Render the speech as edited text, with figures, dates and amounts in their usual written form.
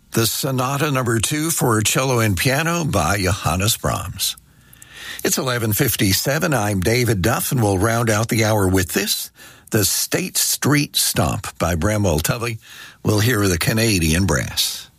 the Sonata Number 2 for cello and piano by Johannes Brahms. It's 11:57. I'm David Duff, and we'll round out the hour with this, the State Street Stomp by Bramwell Tully. We'll hear the Canadian Brass.